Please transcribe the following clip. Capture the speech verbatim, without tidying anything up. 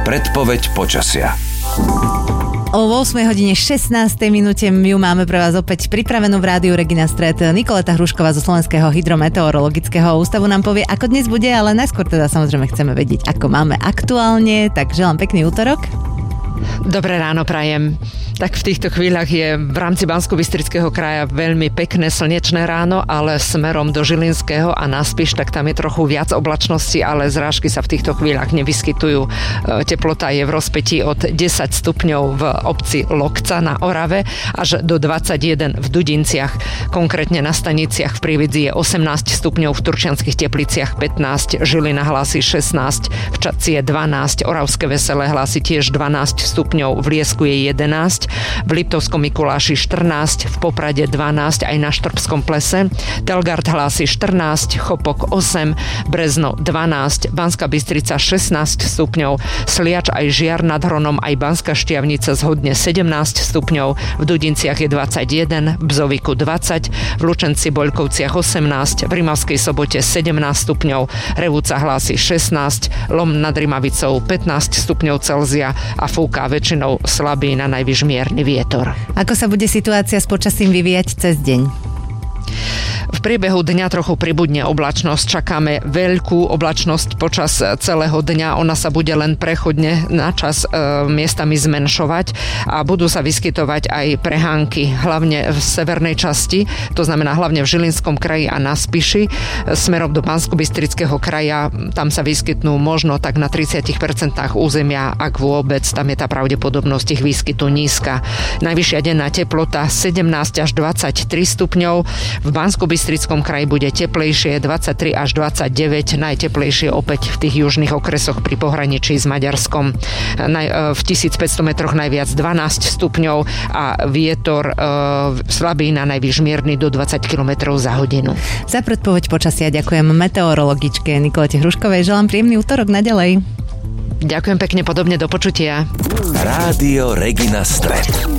Predpoveď počasia. O ôsmej hodine šestnástej minúte ju máme pre vás opäť pripravenú v rádiu Regina Stret. Nikoleta Hrušková zo Slovenského hydrometeorologického ústavu nám povie, ako dnes bude, ale najskôr teda samozrejme chceme vedieť, ako máme aktuálne, tak želám pekný útorok. Dobré ráno prajem. Tak v týchto chvíľach je v rámci Banskobystrického kraja veľmi pekné slnečné ráno, ale smerom do Žilinského a na Spiš, tak tam je trochu viac oblačnosti, ale zrážky sa v týchto chvíľach nevyskytujú. Teplota je v rozpetí od desať stupňov v obci Lokca na Orave až do dvadsaťjeden v Dudinciach. Konkrétne na staniciach v Prievidzi je osemnásť stupňov, v Turčianskych Tepliciach pätnásť, Žilina hlási šestnásť, v Čadci je dvanásť, Oravské Veselé hlási tiež dvanásť stupňov, v Liesku je jedenásť, v Liptovskom Mikuláši štrnásť, v Poprade dvanásť, aj na Štrbskom plese. Telgard hlási štrnásť, Chopok osem, Brezno dvanásť, Banská Bystrica šestnásť stupňov, Sliač aj Žiar nad Hronom, aj Banská Štiavnica zhodne sedemnásť stupňov, v Dudinciach je dvadsaťjeden, v Bzoviku dvadsať, v Lučenci Boľkovciach osemnásť, v Rimavskej Sobote sedemnásť stupňov, Revúca hlási šestnásť, Lom nad Rimavicou pätnásť stupňov Celzia a fúka väčšinou slabý na najvyš mierny vietor. Ako sa bude situácia s počasím vyvíjať cez deň? V priebehu dňa trochu pribudne oblačnosť. Čakáme veľkú oblačnosť počas celého dňa. Ona sa bude len prechodne na čas e, miestami zmenšovať a budú sa vyskytovať aj prehánky, hlavne v severnej časti, to znamená hlavne v Žilinskom kraji a na Spiši. Smerom do Banskobystrického kraja tam sa vyskytnú možno tak na tridsať percent územia, ak vôbec, tam je tá pravdepodobnosť ich výskytu nízka. Najvyššia denná teplota sedemnásť až dvadsaťtri stupňov. V Banskobystrickom kraji bude teplejšie dvadsaťtri až dvadsaťdeväť, najteplejšie opäť v tých južných okresoch pri pohraničí s Maďarskom. V tisícpäťsto metroch najviac dvanásť stupňov a vietor e, slabý na najvyš mierny do dvadsať kilometrov za hodinu. Za predpoveď počasia ďakujem meteorologičke Nikolete Hruškovej. Želám príjemný útorok naďalej. Ďakujem pekne, podobne, do počutia. Rádio Regina Stret.